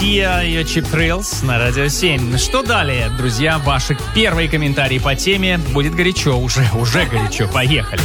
Сия и Cheap Thrills на Радио 7. Что далее, друзья? Ваши первые комментарии по теме. Будет горячо, уже горячо. Поехали.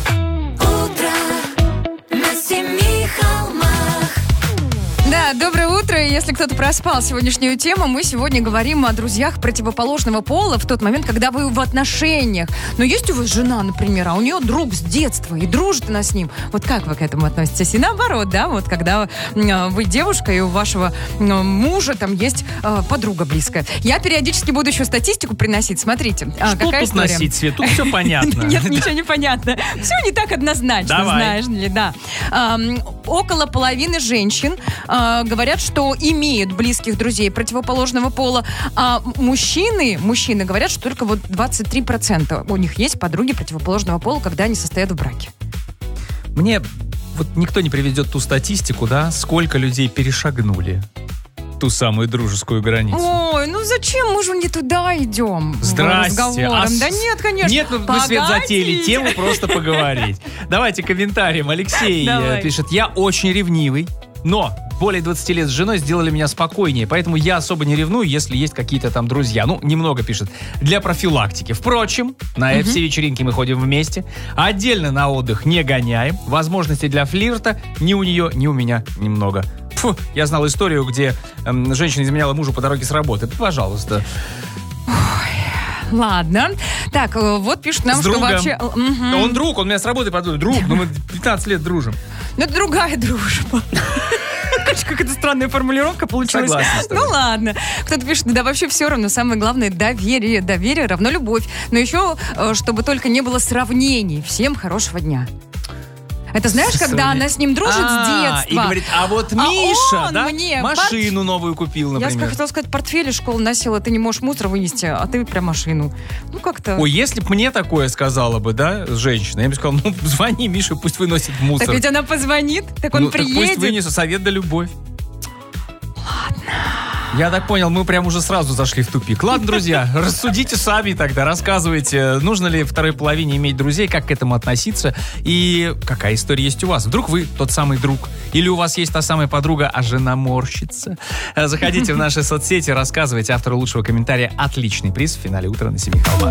Да, доброе утро. И если кто-то проспал сегодняшнюю тему, мы сегодня говорим о друзьях противоположного пола в тот момент, когда вы в отношениях. Но есть у вас жена, например, а у нее друг с детства, и дружит она с ним. Вот как вы к этому относитесь? И наоборот, да, вот когда вы девушка, и у вашего мужа там есть подруга близкая. Я периодически буду еще статистику приносить. Смотрите, что какая тут история. носить, Свет? Тут все понятно. Нет, ничего не понятно. Все не так однозначно, знаешь ли, да. Около половины женщин говорят, что имеют близких друзей противоположного пола, а мужчины говорят, что только вот 23% у них есть подруги противоположного пола, когда они состоят в браке. Мне вот никто не приведет ту статистику, да, сколько людей перешагнули ту самую дружескую границу. Ой, ну зачем мы же не туда идем? Здрасте. Да нет, конечно. Нет, мы, Свет, затеяли тему просто поговорить. Давайте комментарием. Алексей пишет: я очень ревнивый, но более 20 лет с женой сделали меня спокойнее, поэтому я особо не ревную, если есть какие-то там друзья. Ну, немного пишет. Для профилактики. Впрочем, на все вечеринки мы ходим вместе. Отдельно на отдых не гоняем. Возможностей для флирта ни у нее, ни у меня немного. Фу, я знал историю, где женщина изменяла мужу по дороге с работы. Пожалуйста. Ладно. Так, вот пишут нам, с что другом. вообще... Он друг, он меня с работы подумал. Друг, ну мы 15 лет дружим. Ну, это другая дружба. Какая-то странная формулировка получилась. Согласен с тобой. Ну ладно. Кто-то пишет, да вообще все равно. Самое главное — доверие. Доверие равно любовь. Но еще, чтобы только не было сравнений. Всем хорошего дня. Это знаешь, когда она с ним дружит с детства. И говорит, а вот Миша, он да, мне машину новую купил, например. Я хотела сказать, портфель из школы носила, ты не можешь мусор вынести, а ты прям машину. Ну, как-то... Ой, если бы мне такое сказала бы, да, женщина, я бы сказал, ну, звони Мише, пусть выносит мусор. Так ведь она позвонит, так он приедет. Так пусть вынесет, совет да любовь. Ладно. Я так понял, мы прям уже сразу зашли в тупик. Ладно, друзья, рассудите сами тогда, рассказывайте, нужно ли второй половине иметь друзей, как к этому относиться и какая история есть у вас. Вдруг вы тот самый друг, или у вас есть та самая подруга, а жена морщится. Заходите в наши соцсети, рассказывайте. Автору лучшего комментария отличный приз в финале «Утра на Семи холмах».